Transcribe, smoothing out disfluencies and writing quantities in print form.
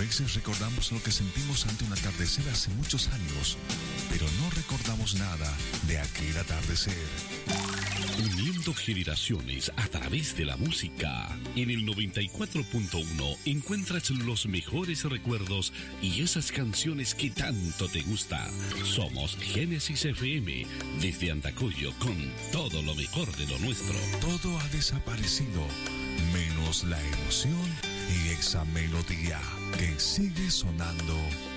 veces recordamos lo que sentimos ante un atardecer hace muchos años, pero no recordamos nada de aquel atardecer. Uniendo generaciones a través de la música. En el 94.1 encuentras los mejores recuerdos y esas canciones que tanto te gusta. Somos Génesis FM, desde Andacollo, con todo lo mejor de lo nuestro. Todo ha desaparecido, menos la emoción y esa melodía que sigue sonando